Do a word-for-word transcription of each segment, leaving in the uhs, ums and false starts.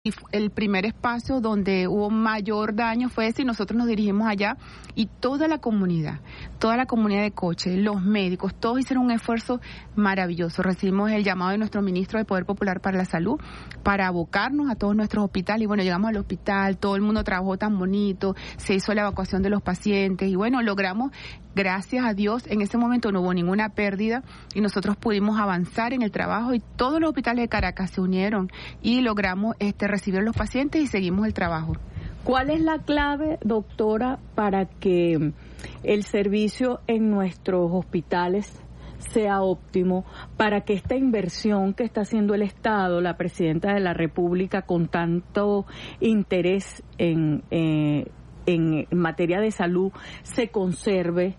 Y el primer espacio donde hubo mayor daño fue ese, y nosotros nos dirigimos allá, y toda la comunidad, toda la comunidad de Coche, los médicos, todos hicieron un esfuerzo maravilloso. Recibimos el llamado de nuestro ministro de Poder Popular para la Salud para abocarnos a todos nuestros hospitales, y bueno, llegamos al hospital, todo el mundo trabajó tan bonito, se hizo la evacuación de los pacientes, y bueno, logramos, gracias a Dios, en ese momento no hubo ninguna pérdida, y nosotros pudimos avanzar en el trabajo, y todos los hospitales de Caracas se unieron, y logramos este recibir a los pacientes y seguimos el trabajo. ¿Cuál es la clave, doctora, para que el servicio en nuestros hospitales sea óptimo, para que esta inversión que está haciendo el Estado, la Presidenta de la República, con tanto interés en, eh, en materia de salud, se conserve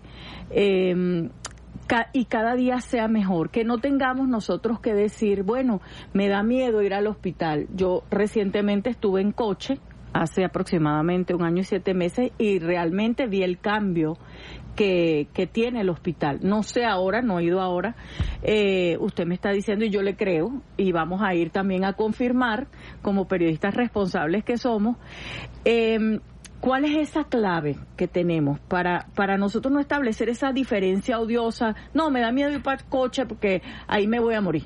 eh, y cada día sea mejor, que no tengamos nosotros que decir, bueno, me da miedo ir al hospital? Yo recientemente estuve en Coche, hace aproximadamente un año y siete meses, y realmente vi el cambio que, que tiene el hospital. No sé ahora, no he ido ahora, eh, usted me está diciendo y yo le creo, y vamos a ir también a confirmar, como periodistas responsables que somos, eh, ¿cuál es esa clave que tenemos para para nosotros no establecer esa diferencia odiosa? No, me da miedo ir para Coche porque ahí me voy a morir.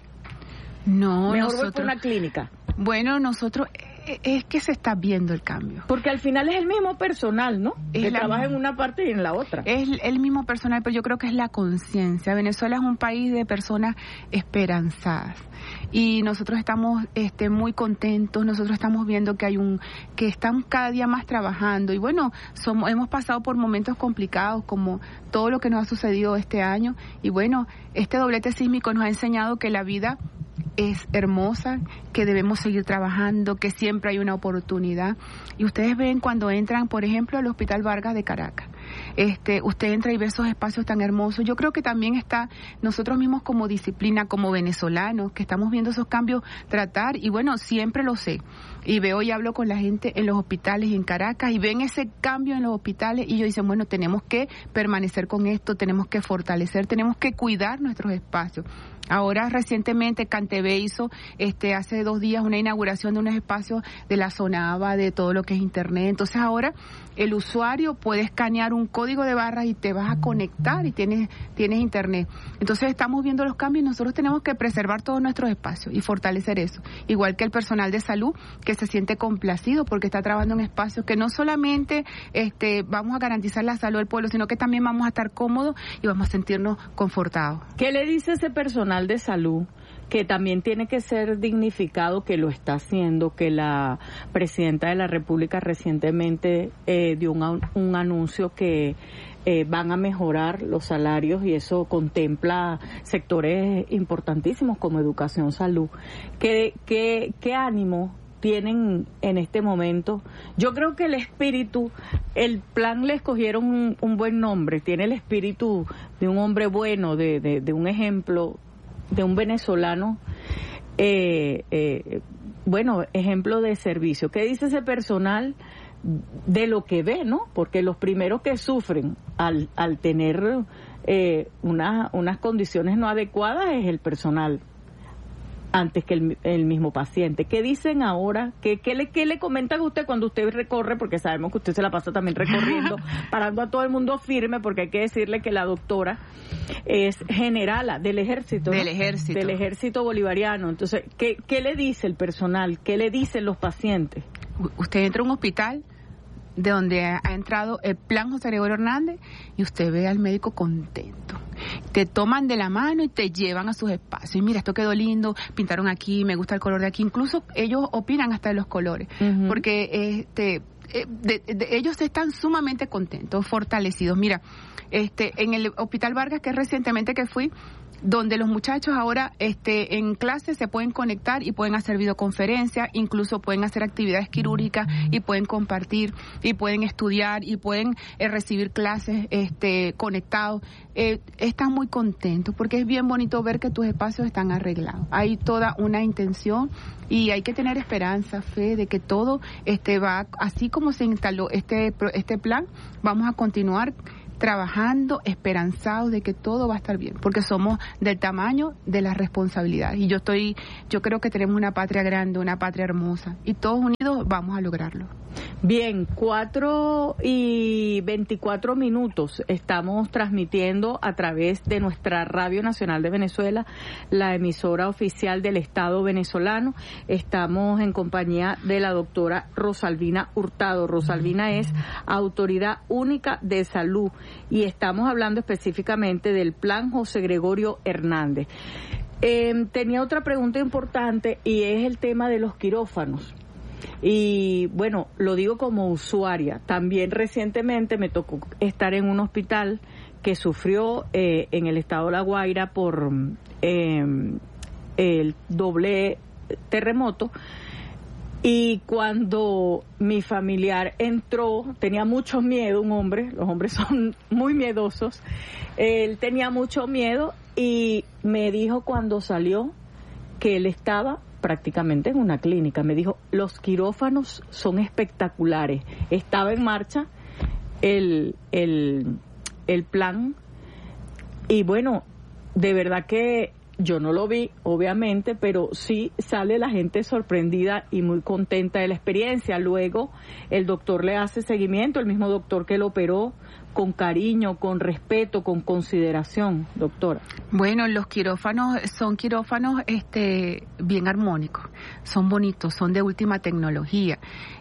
No, mejor nosotros, voy para una clínica. Bueno, nosotros es que se está viendo el cambio. Porque al final es el mismo personal, ¿no? Es que la, trabaja en una parte y en la otra. Es el mismo personal, pero yo creo que es la conciencia. Venezuela es un país de personas esperanzadas. Y nosotros estamos este muy contentos, nosotros estamos viendo que hay un que están cada día más trabajando, y bueno, somos hemos pasado por momentos complicados como todo lo que nos ha sucedido este año, y bueno, este doblete sísmico nos ha enseñado que la vida es hermosa, que debemos seguir trabajando, que siempre hay una oportunidad. Y ustedes ven cuando entran, por ejemplo, al Hospital Vargas de Caracas, este, usted entra y ve esos espacios tan hermosos. Yo creo que también está nosotros mismos como disciplina, como venezolanos, que estamos viendo esos cambios, tratar, y bueno, siempre lo sé, y veo y hablo con la gente en los hospitales y en Caracas, y ven ese cambio en los hospitales, y ellos dicen, bueno, tenemos que permanecer con esto, tenemos que fortalecer, tenemos que cuidar nuestros espacios. Ahora, recientemente, Cantv hizo este hace dos días una inauguración de unos espacios de la zona A B A, de todo lo que es Internet. Entonces, ahora el usuario puede escanear un código de barras y te vas a conectar y tienes tienes Internet. Entonces, estamos viendo los cambios, y nosotros tenemos que preservar todos nuestros espacios y fortalecer eso. Igual que el personal de salud, que se siente complacido porque está trabajando en espacios que no solamente este vamos a garantizar la salud del pueblo, sino que también vamos a estar cómodos y vamos a sentirnos confortados. ¿Qué le dice ese personal de salud, que también tiene que ser dignificado, que lo está haciendo, que la Presidenta de la República recientemente eh, dio un, un anuncio que eh, van a mejorar los salarios, y eso contempla sectores importantísimos como educación, salud? ¿Qué, qué, qué ánimo tienen en este momento? Yo creo que el espíritu, el plan le escogieron un, un buen nombre, tiene el espíritu de un hombre bueno, de, de, de un ejemplo, de un venezolano, eh, eh, bueno, ejemplo de servicio. ¿Qué dice ese personal de lo que ve, no? Porque los primeros que sufren al, al tener eh, una, unas condiciones no adecuadas es el personal, antes que el, el mismo paciente. ¿Qué dicen ahora? ¿Qué, qué, le, ¿Qué le comentan a usted cuando usted recorre? Porque sabemos que usted se la pasa también recorriendo, parando a todo el mundo firme, porque hay que decirle que la doctora es generala del ejército. Del ¿no? ejército. Del ejército bolivariano. Entonces, ¿qué, ¿qué le dice el personal? ¿Qué le dicen los pacientes? Usted entra a un hospital de donde ha entrado el plan José Gregorio Hernández, y usted ve al médico contento. Te toman de la mano y te llevan a sus espacios. Y mira, esto quedó lindo, pintaron aquí, me gusta el color de aquí. Incluso ellos opinan hasta de los colores, uh-huh. porque este de, de, ellos están sumamente contentos, fortalecidos. Mira, este en el Hospital Vargas, que recientemente que fui, donde los muchachos ahora este en clase se pueden conectar y pueden hacer videoconferencias, incluso pueden hacer actividades quirúrgicas y pueden compartir y pueden estudiar y pueden eh, recibir clases este conectados. Eh, están muy contentos porque es bien bonito ver que tus espacios están arreglados. Hay toda una intención y hay que tener esperanza, fe de que todo este va así como se instaló este este plan. Vamos a continuar trabajando esperanzados de que todo va a estar bien, porque somos del tamaño de las responsabilidades. Y yo estoy, yo creo que tenemos una patria grande, una patria hermosa, y todos unidos vamos a lograrlo. Bien, cuatro y veinticuatro minutos estamos transmitiendo a través de nuestra Radio Nacional de Venezuela, la emisora oficial del Estado venezolano. Estamos en compañía de la doctora Rosalvina Hurtado. Rosalvina es Autoridad Única de Salud y estamos hablando específicamente del Plan José Gregorio Hernández. Eh, tenía otra pregunta importante y es el tema de los quirófanos. Y bueno, lo digo como usuaria. También recientemente me tocó estar en un hospital que sufrió eh, en el estado de La Guaira por eh, el doble terremoto. Y cuando mi familiar entró, tenía mucho miedo, un hombre, los hombres son muy miedosos, él tenía mucho miedo y me dijo cuando salió que él estaba prácticamente en una clínica. Me dijo, los quirófanos son espectaculares. Estaba en marcha el, el, el plan y bueno, de verdad que yo no lo vi, obviamente, pero sí sale la gente sorprendida y muy contenta de la experiencia. Luego el doctor le hace seguimiento, el mismo doctor que lo operó, con cariño, con respeto, con consideración, doctora. Bueno, los quirófanos son quirófanos este, bien armónicos, son bonitos, son de última tecnología.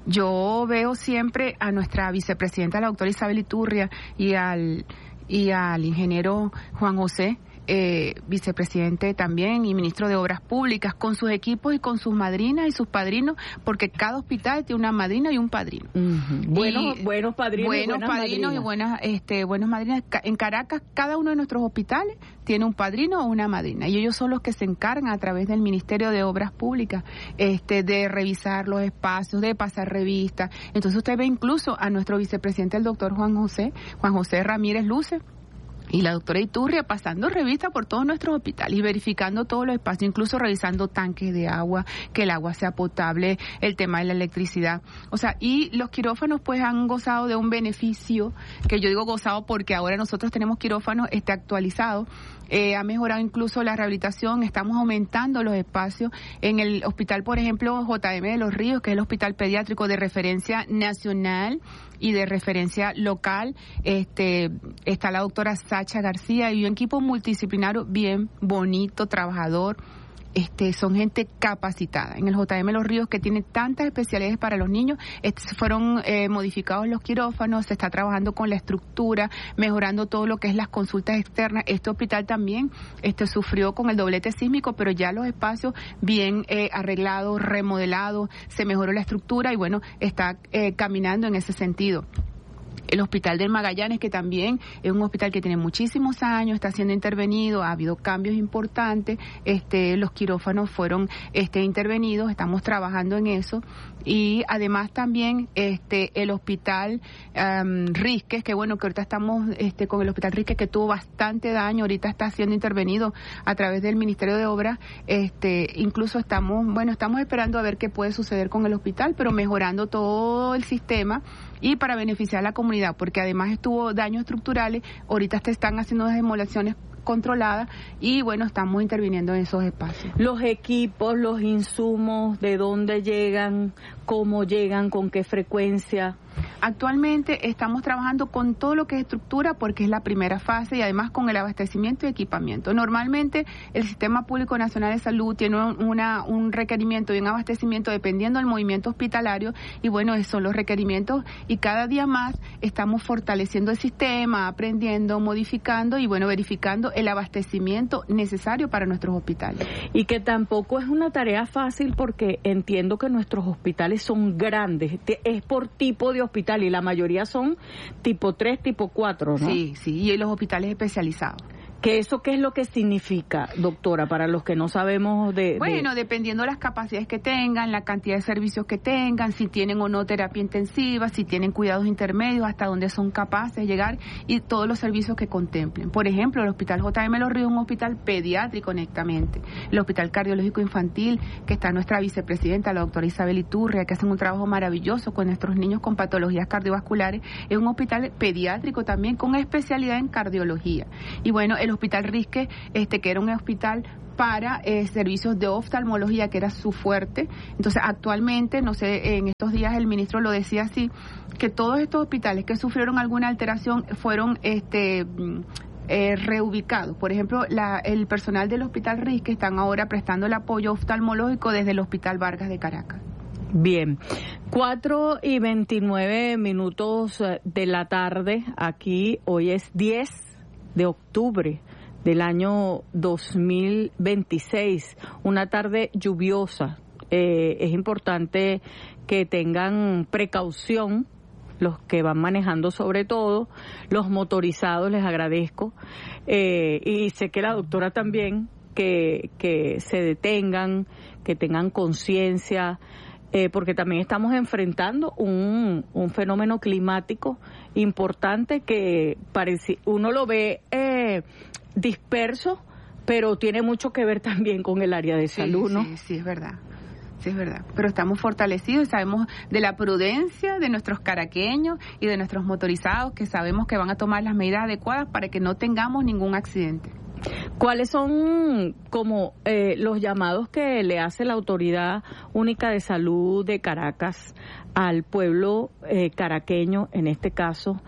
Yo veo siempre a nuestra vicepresidenta, la doctora Isabel Iturria, y al, y al ingeniero Juan José, Eh, vicepresidente también y ministro de Obras Públicas, con sus equipos y con sus madrinas y sus padrinos, porque cada hospital tiene una madrina y un padrino. Uh-huh. Buenos, buenos padrinos, buenos y buenas padrinos madrinas. y buenas, este, buenas madrinas. En Caracas, cada uno de nuestros hospitales tiene un padrino o una madrina, y ellos son los que se encargan a través del Ministerio de Obras Públicas, este, de revisar los espacios, de pasar revistas. Entonces usted ve incluso a nuestro vicepresidente, el doctor Juan José, Juan José Ramírez Luce, y la doctora Iturria pasando revista por todos nuestros hospitales y verificando todos los espacios, incluso revisando tanques de agua, que el agua sea potable, el tema de la electricidad. O sea, y los quirófanos pues han gozado de un beneficio, que yo digo gozado porque ahora nosotros tenemos quirófanos este, actualizados. Eh, ha mejorado incluso la rehabilitación, estamos aumentando los espacios. En el hospital, por ejemplo, J M de Los Ríos, que es el hospital pediátrico de referencia nacional y de referencia local, este, está la doctora Sacha García y un equipo multidisciplinario bien bonito, trabajador. Este, son gente capacitada. En el J M Los Ríos, que tiene tantas especialidades para los niños, este, fueron eh, modificados los quirófanos, se está trabajando con la estructura, mejorando todo lo que es las consultas externas. Este hospital también este, sufrió con el doblete sísmico, pero ya los espacios bien eh, arreglados, remodelados, se mejoró la estructura y bueno, está eh, caminando en ese sentido. El Hospital del Magallanes, que también es un hospital que tiene muchísimos años, está siendo intervenido, ha habido cambios importantes, este, los quirófanos fueron este, intervenidos, estamos trabajando en eso. Y además también este, el Hospital um, Risques, que bueno, que ahorita estamos este, con el Hospital Risques, que tuvo bastante daño, ahorita está siendo intervenido a través del Ministerio de Obras. Este, incluso estamos, bueno, estamos esperando a ver qué puede suceder con el hospital, pero mejorando todo el sistema y para beneficiar a la comunidad, porque además estuvo daños estructurales, ahorita se están haciendo unas demoliciones controladas y bueno, estamos interviniendo en esos espacios. Los equipos, los insumos, ¿de dónde llegan? ¿Cómo llegan? ¿Con qué frecuencia? Actualmente estamos trabajando con todo lo que es estructura porque es la primera fase y además con el abastecimiento y equipamiento. Normalmente el Sistema Público Nacional de Salud tiene una, un requerimiento y un abastecimiento dependiendo del movimiento hospitalario y bueno, esos son los requerimientos y cada día más estamos fortaleciendo el sistema, aprendiendo, modificando y bueno, verificando el abastecimiento necesario para nuestros hospitales. Y que tampoco es una tarea fácil porque entiendo que nuestros hospitales son grandes, es por tipo de hospital y la mayoría son tipo tres, tipo cuatro, ¿no? Sí, sí, y los hospitales especializados. ¿Qué eso qué es lo que significa, doctora, para los que no sabemos de...? Bueno, de... dependiendo de las capacidades que tengan, la cantidad de servicios que tengan, si tienen o no terapia intensiva, si tienen cuidados intermedios, hasta donde son capaces de llegar y todos los servicios que contemplen. Por ejemplo, el Hospital J M Los Ríos es un hospital pediátrico netamente. El Hospital Cardiológico Infantil, que está nuestra vicepresidenta, la doctora Isabel Iturria, que hacen un trabajo maravilloso con nuestros niños con patologías cardiovasculares, es un hospital pediátrico también con especialidad en cardiología. Y bueno, el Hospital Risque, este que era un hospital para eh, servicios de oftalmología, que era su fuerte. Entonces, actualmente, no sé, en estos días el ministro lo decía así, que todos estos hospitales que sufrieron alguna alteración fueron este eh, reubicados. Por ejemplo, la, el personal del Hospital Risque están ahora prestando el apoyo oftalmológico desde el Hospital Vargas de Caracas. Bien, cuatro y veintinueve minutos de la tarde, aquí hoy es diez de octubre del año dos mil veintiséis, una tarde lluviosa. Eh, es importante que tengan precaución los que van manejando, sobre todo los motorizados, les agradezco, eh, y sé que la doctora también, que, que se detengan, que tengan conciencia, Eh, porque también estamos enfrentando un, un fenómeno climático importante que parece, uno lo ve eh, disperso, pero tiene mucho que ver también con el área de sí, salud, ¿no? Sí, sí, es verdad. Sí, es verdad. Pero estamos fortalecidos y sabemos de la prudencia de nuestros caraqueños y de nuestros motorizados, que sabemos que van a tomar las medidas adecuadas para que no tengamos ningún accidente. ¿Cuáles son como eh, los llamados que le hace la Autoridad Única de Salud de Caracas al pueblo eh, caraqueño, en este caso,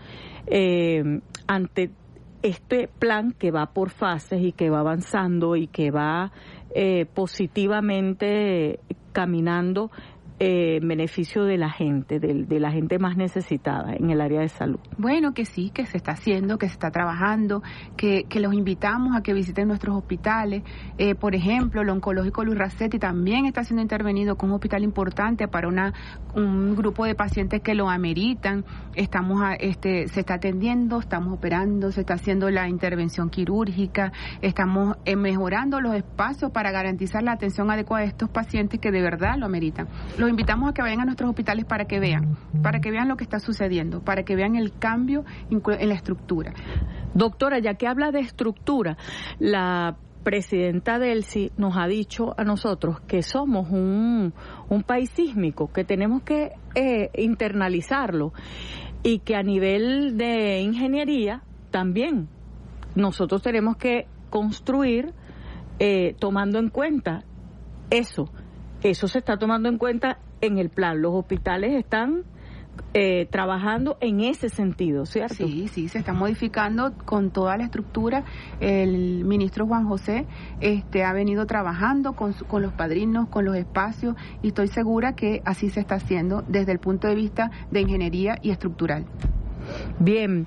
eh, ante este plan que va por fases y que va avanzando y que va eh, positivamente caminando eh, en beneficio de la gente, de, de la gente más necesitada en el área de salud? Bueno, que sí, que se está haciendo, que se está trabajando, que, que los invitamos a que visiten nuestros hospitales. Eh, por ejemplo, el oncológico Luis Racetti también está siendo intervenido con un hospital importante para una un grupo de pacientes que lo ameritan. Estamos a, este se está atendiendo, estamos operando, se está haciendo la intervención quirúrgica, estamos eh, mejorando los espacios para garantizar la atención adecuada de estos pacientes que de verdad lo ameritan. Los invitamos a que vayan a nuestros hospitales para que vean, para que vean lo que está sucediendo, para que vean el cambio en la estructura. Doctora, ya que habla de estructura, la presidenta Delcy nos ha dicho a nosotros que somos un, un país sísmico, que tenemos que eh, internalizarlo y que a nivel de ingeniería también nosotros tenemos que construir eh, tomando en cuenta eso. Eso se está tomando en cuenta en el plan. Los hospitales están eh, trabajando en ese sentido, ¿cierto? Sí, sí, se está modificando con toda la estructura. El ministro Juan José este, ha venido trabajando con, con los padrinos, con los espacios, y estoy segura que así se está haciendo desde el punto de vista de ingeniería y estructural. Bien,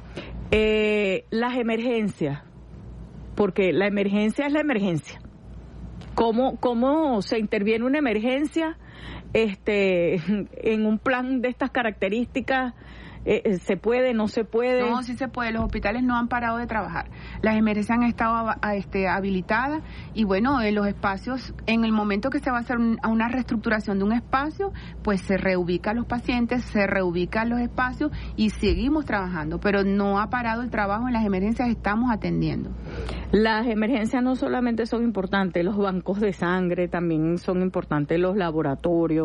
eh, las emergencias, porque la emergencia es la emergencia. ¿Cómo, cómo se interviene una emergencia este, en un plan de estas características? Eh, ¿Se puede, no se puede? No, sí se puede. Los hospitales no han parado de trabajar. Las emergencias han estado a, este, habilitadas y bueno, en los espacios, en el momento que se va a hacer un, una reestructuración de un espacio, pues se reubican los pacientes, se reubican los espacios y seguimos trabajando, pero no ha parado el trabajo en las emergencias, estamos atendiendo. Las emergencias no solamente son importantes, los bancos de sangre también son importantes, los laboratorios,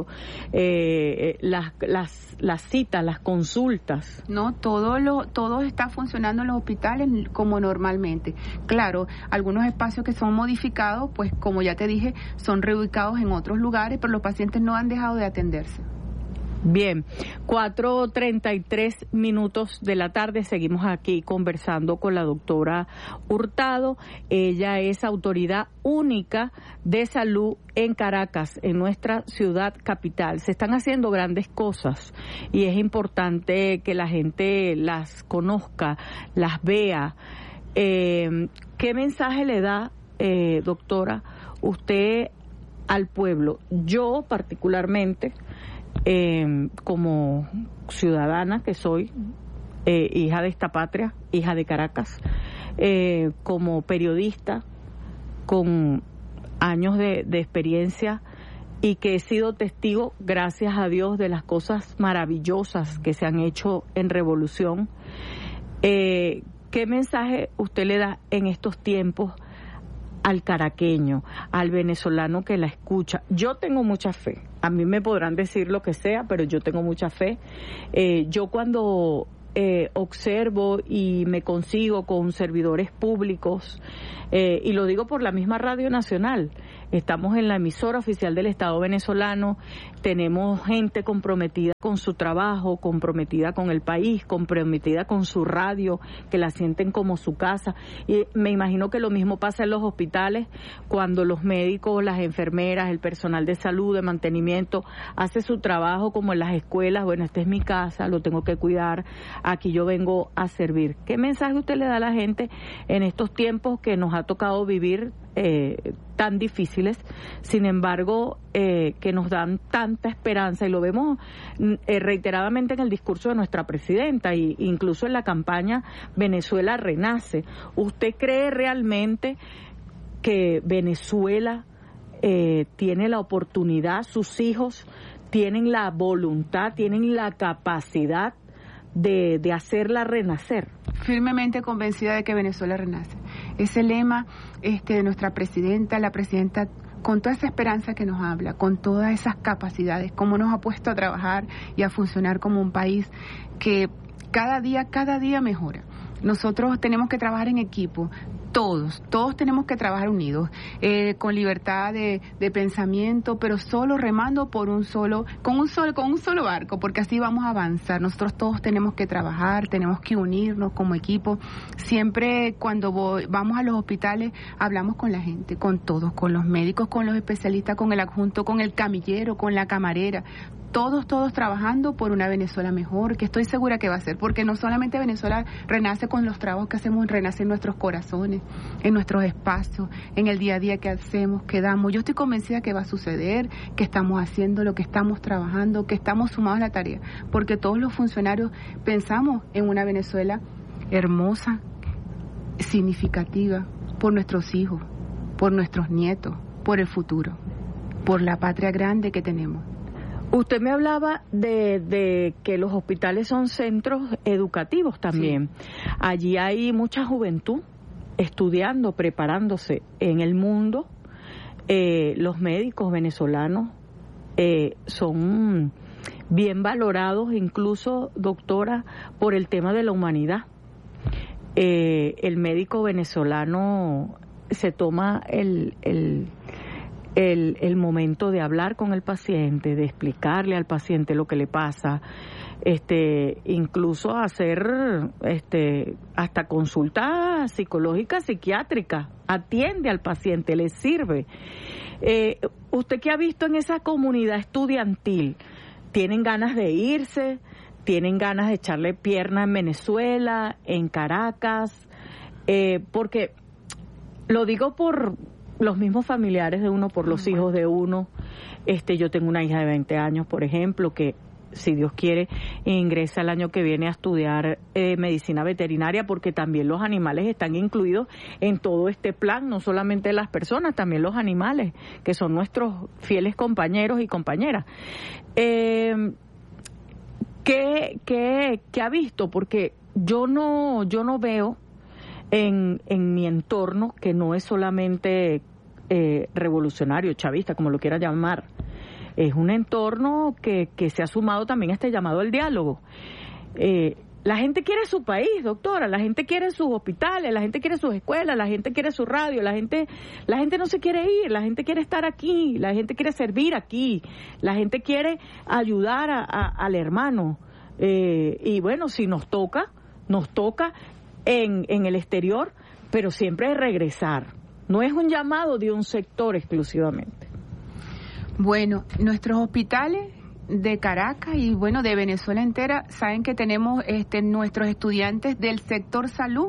eh, las, las, las citas, las consultas. No, todo lo todo está funcionando en los hospitales como normalmente. Claro, algunos espacios que son modificados, pues como ya te dije, son reubicados en otros lugares, pero los pacientes no han dejado de atenderse. Bien, cuatro treinta y tres minutos de la tarde, seguimos aquí conversando con la doctora Hurtado. Ella es autoridad única de salud en Caracas, en nuestra ciudad capital. Se están haciendo grandes cosas y es importante que la gente las conozca, las vea. Eh, ¿Qué mensaje le da, eh, doctora, usted al pueblo? Yo particularmente, Eh, como ciudadana que soy, eh, hija de esta patria, hija de Caracas, eh, como periodista, con años de, de experiencia, y que he sido testigo, gracias a Dios, de las cosas maravillosas que se han hecho en Revolución. Eh, ¿Qué mensaje usted le da en estos tiempos al caraqueño, al venezolano que la escucha? Yo tengo mucha fe. A mí me podrán decir lo que sea, pero yo tengo mucha fe. Eh, yo cuando eh, observo y me consigo con servidores públicos, eh, y lo digo por la misma Radio Nacional, estamos en la emisora oficial del Estado venezolano, tenemos gente comprometida con su trabajo, comprometida con el país, comprometida con su radio, que la sienten como su casa. Y me imagino que lo mismo pasa en los hospitales, cuando los médicos, las enfermeras, el personal de salud, de mantenimiento, hace su trabajo, como en las escuelas. Bueno, esta es mi casa, lo tengo que cuidar, aquí yo vengo a servir. ¿Qué mensaje usted le da a la gente en estos tiempos que nos ha tocado vivir eh, tan difíciles, sin embargo, eh, que nos dan tanta esperanza, y lo vemos eh, reiteradamente en el discurso de nuestra presidenta e incluso en la campaña Venezuela Renace? ¿Usted cree realmente que Venezuela eh, tiene la oportunidad, sus hijos tienen la voluntad, tienen la capacidad de, de hacerla renacer? Firmemente convencida de que Venezuela renace. Ese lema este, de nuestra presidenta, la presidenta, con toda esa esperanza que nos habla, con todas esas capacidades, cómo nos ha puesto a trabajar y a funcionar como un país que cada día, cada día mejora. Nosotros tenemos que trabajar en equipo, todos, todos tenemos que trabajar unidos, eh, con libertad de, de pensamiento, pero solo remando por un solo, con un solo, con un solo barco, porque así vamos a avanzar. Nosotros todos tenemos que trabajar, tenemos que unirnos como equipo. Siempre cuando voy, vamos a los hospitales, hablamos con la gente, con todos, con los médicos, con los especialistas, con el adjunto, con el camillero, con la camarera. Todos, todos trabajando por una Venezuela mejor, que estoy segura que va a ser, porque no solamente Venezuela renace con los trabajos que hacemos, renace en nuestros corazones, en nuestros espacios, en el día a día que hacemos, que damos. Yo estoy convencida que va a suceder, que estamos haciendo lo que estamos trabajando, que estamos sumados a la tarea, porque todos los funcionarios pensamos en una Venezuela hermosa, significativa, por nuestros hijos, por nuestros nietos, por el futuro, por la patria grande que tenemos. Usted me hablaba de, de que los hospitales son centros educativos también. Sí. Allí hay mucha juventud estudiando, preparándose en el mundo. Eh, los médicos venezolanos eh, son bien valorados, incluso, doctora, por el tema de la humanidad. Eh, el médico venezolano se toma el... el El, el momento de hablar con el paciente, de explicarle al paciente lo que le pasa, este, incluso hacer este, hasta consultas psicológicas, psiquiátricas, atiende al paciente, le sirve. Eh, ¿Usted qué ha visto en esa comunidad estudiantil? ¿Tienen ganas de irse? ¿Tienen ganas de echarle pierna en Venezuela, en Caracas? Eh, porque lo digo por los mismos familiares de uno, por los bueno. hijos de uno. Este, yo tengo una hija de veinte años, por ejemplo, que si Dios quiere ingresa el año que viene a estudiar eh, medicina veterinaria, porque también los animales están incluidos en todo este plan, no solamente las personas, también los animales, que son nuestros fieles compañeros y compañeras. Eh, ¿qué, qué, qué ha visto? Porque yo no, yo no veo En, en mi entorno, que no es solamente eh, revolucionario, chavista, como lo quiera llamar, es un entorno que, que se ha sumado también a este llamado al diálogo. Eh, la gente quiere su país, doctora, la gente quiere sus hospitales, la gente quiere sus escuelas, la gente quiere su radio, la gente, la gente no se quiere ir, la gente quiere estar aquí, la gente quiere servir aquí, la gente quiere ayudar a, a, al hermano. Eh, y bueno, si nos toca, nos toca En, en el exterior, pero siempre es regresar. No es un llamado de un sector exclusivamente. Bueno, nuestros hospitales de Caracas y bueno, de Venezuela entera, saben que tenemos este, nuestros estudiantes del sector salud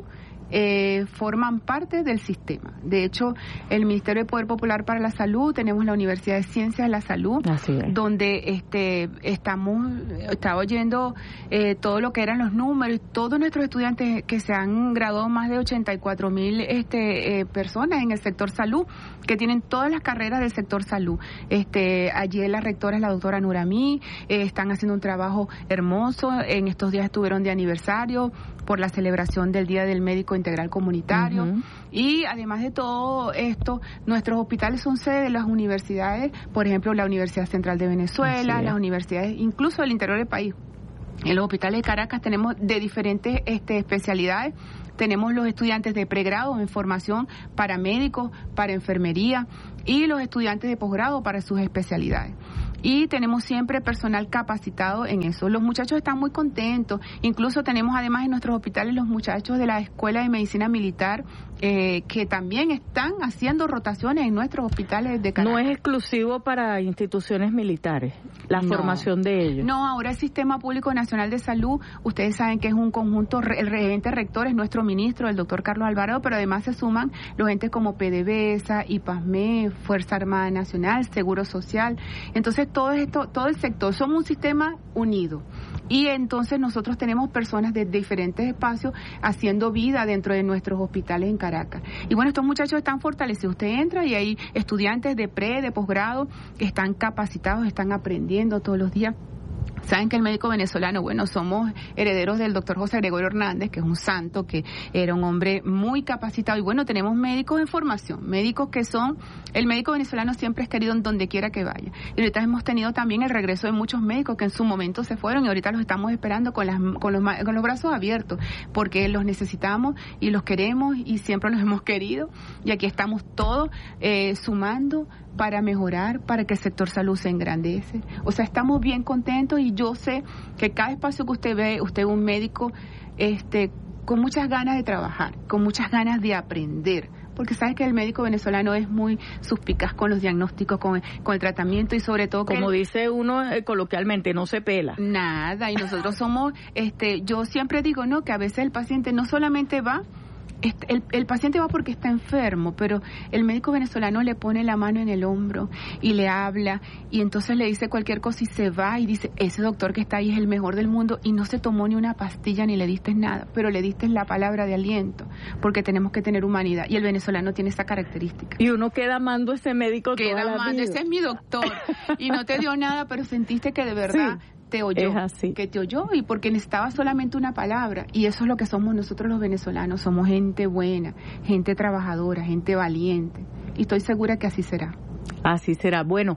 eh, forman parte del sistema. De hecho, el Ministerio de Poder Popular para la Salud, tenemos la Universidad de Ciencias de la Salud, donde este estamos, estaba oyendo eh, todo lo que eran los números, todos nuestros estudiantes que se han graduado, más de ochenta y cuatro mil este, eh, personas en el sector salud, que tienen todas las carreras del sector salud. Este, ayer la rectora es la doctora Nuramí, eh, están haciendo un trabajo hermoso, en estos días estuvieron de aniversario por la celebración del Día del Médico Integral Comunitario, uh-huh. Y además de todo esto, nuestros hospitales son sede de las universidades, por ejemplo, la Universidad Central de Venezuela, las universidades incluso del interior del país. En los hospitales de Caracas tenemos de diferentes este, especialidades. Tenemos los estudiantes de pregrado en formación para médicos, para enfermería, y los estudiantes de posgrado para sus especialidades. Y tenemos siempre personal capacitado en eso. Los muchachos están muy contentos. Incluso tenemos además en nuestros hospitales los muchachos de la Escuela de Medicina Militar eh, que también están haciendo rotaciones en nuestros hospitales de Caracas. No es exclusivo para instituciones militares, la no. formación de ellos. No, ahora el Sistema Público Nacional de Salud, ustedes saben que es un conjunto, el regente rector es nuestro ministro, el doctor Carlos Alvarado, pero además se suman los entes como PDVSA, IPASME, Fuerza Armada Nacional, Seguro Social. Entonces, todo esto, todo el sector, somos un sistema unido. Y entonces nosotros tenemos personas de diferentes espacios haciendo vida dentro de nuestros hospitales en Caracas. Y bueno, estos muchachos están fortalecidos. Usted entra y hay estudiantes de pre, de posgrado, que están capacitados, están aprendiendo todos los días. Saben que el médico venezolano, bueno, somos herederos del doctor José Gregorio Hernández, que es un santo, que era un hombre muy capacitado. Y bueno, tenemos médicos en formación, médicos que son, el médico venezolano siempre es querido en donde quiera que vaya. Y ahorita hemos tenido también el regreso de muchos médicos que en su momento se fueron y ahorita los estamos esperando con, las, con, los, con los brazos abiertos, porque los necesitamos y los queremos y siempre los hemos querido. Y aquí estamos todos eh, sumando para mejorar, para que el sector salud se engrandece. O sea, estamos bien contentos y yo sé que cada espacio que usted ve, usted es un médico este, con muchas ganas de trabajar, con muchas ganas de aprender, porque sabes que el médico venezolano es muy suspicaz con los diagnósticos, con, con el tratamiento y sobre todo... Como el, dice uno eh, coloquialmente, no se pela. Nada, y nosotros somos, este, yo siempre digo, no, que a veces el paciente no solamente va... El, el paciente va porque está enfermo, pero el médico venezolano le pone la mano en el hombro y le habla y entonces le dice cualquier cosa y se va y dice, ese doctor que está ahí es el mejor del mundo y no se tomó ni una pastilla ni le diste nada, pero le diste la palabra de aliento, porque tenemos que tener humanidad y el venezolano tiene esa característica. Y uno queda amando a ese médico toda queda la amando, vida. Ese es mi doctor y no te dio nada, pero sentiste que de verdad... Sí. te oyó, que te oyó y porque necesitaba solamente una palabra y eso es lo que somos nosotros los venezolanos, somos gente buena, gente trabajadora, gente valiente y estoy segura que así será. Así será. Bueno,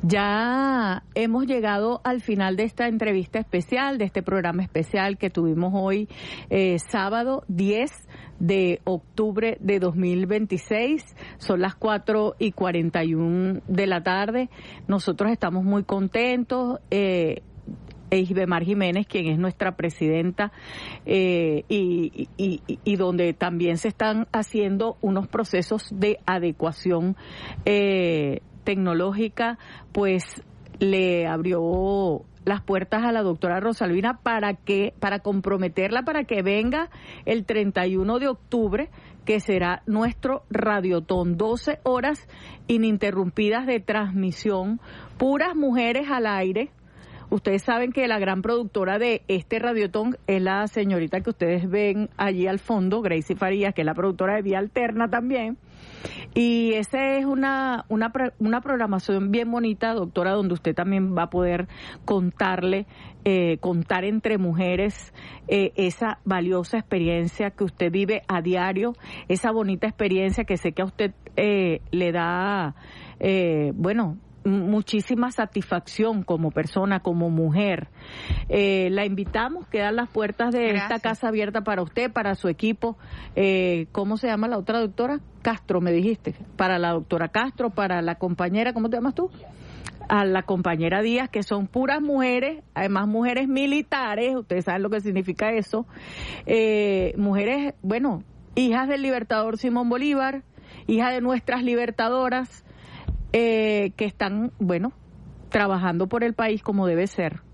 ya hemos llegado al final de esta entrevista especial, de este programa especial que tuvimos hoy, eh, sábado diez de octubre de dos mil veintiséis. Son las cuatro y cuarenta y una de la tarde. Nosotros estamos muy contentos. Eh, Eisbemar Jiménez, quien es nuestra presidenta, eh, y, y, y, y donde también se están haciendo unos procesos de adecuación eh, tecnológica, pues le abrió las puertas a la doctora Rosalvina para que, para comprometerla para que venga el treinta y uno de octubre, que será nuestro radiotón, doce horas ininterrumpidas de transmisión, puras mujeres al aire. Ustedes saben que la gran productora de este radiotón es la señorita que ustedes ven allí al fondo, Gracie Farías, que es la productora de Vía Alterna también. Y esa es una, una, una programación bien bonita, doctora, donde usted también va a poder contarle, eh, contar entre mujeres eh, esa valiosa experiencia que usted vive a diario, esa bonita experiencia que sé que a usted eh, le da, eh, bueno, muchísima satisfacción como persona, como mujer. Eh, la invitamos, quedan las puertas de Gracias. Esta casa abierta para usted, para su equipo. Eh, ¿Cómo se llama la otra doctora? Castro, me dijiste. Para la doctora Castro, para la compañera, ¿cómo te llamas tú? A la compañera Díaz, que son puras mujeres, además mujeres militares, ustedes saben lo que significa eso. Eh, mujeres, bueno, hijas del libertador Simón Bolívar, hijas de nuestras libertadoras, Eh, que están, bueno, trabajando por el país como debe ser,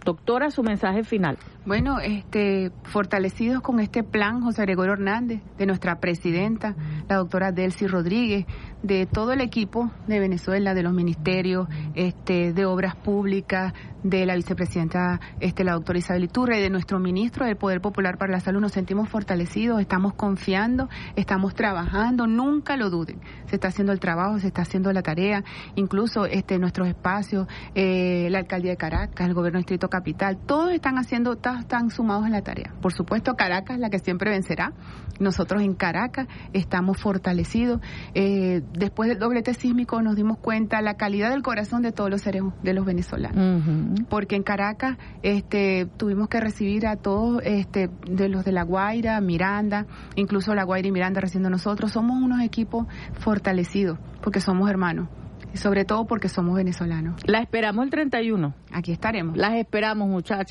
Doctora, su mensaje final. Bueno, este, fortalecidos con este plan, José Gregorio Hernández, de nuestra presidenta, la doctora Delcy Rodríguez, de todo el equipo de Venezuela, de los ministerios, este, de Obras Públicas, de la vicepresidenta, este, la doctora Isabel Iturre, de nuestro ministro del Poder Popular para la Salud. Nos sentimos fortalecidos, estamos confiando, estamos trabajando, nunca lo duden. Se está haciendo el trabajo, se está haciendo la tarea, incluso este, nuestros espacios, eh, la alcaldía de Caracas, el gobierno distrito capital, todos están haciendo, todos están sumados en la tarea. Por supuesto, Caracas, la que siempre vencerá. Nosotros en Caracas estamos fortalecidos. Eh, después del doblete sísmico nos dimos cuenta la calidad del corazón de todos los seres, de los venezolanos. Uh-huh. Porque en Caracas este, tuvimos que recibir a todos este, de los de La Guaira, Miranda, incluso La Guaira y Miranda recibiendo nosotros. Somos unos equipos fortalecidos porque somos hermanos. Y sobre todo porque somos venezolanos. La esperamos el treinta y uno. Aquí estaremos. Las esperamos, muchachos.